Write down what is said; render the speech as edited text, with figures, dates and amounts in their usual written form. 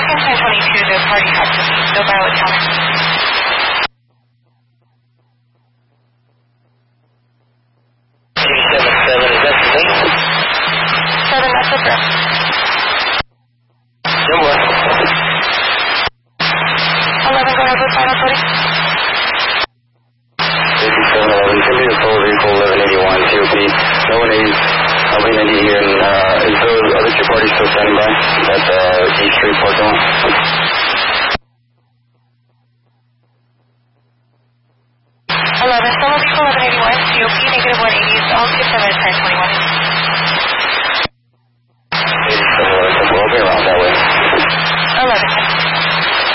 American 1022, the party has to be no valid counter. 277, is that the thing? 7, that's the correct. Number. 11, go ahead with final coding. 5711, can be the full vehicle 1181 COP. No one is, I'll be 90 here, and is those other two parties still standing by at the East Street parking lot? 11, solo vehicle 1181, COP, negative 180, all 27 at 1021.